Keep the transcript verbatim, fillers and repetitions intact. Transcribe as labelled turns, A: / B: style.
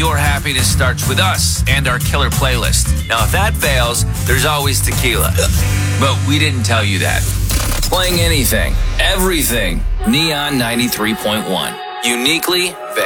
A: your happiness starts with us and our killer playlist. Now, if that fails, there's always tequila. But we didn't tell you that. Playing anything, everything. Neon ninety-three point one. Uniquely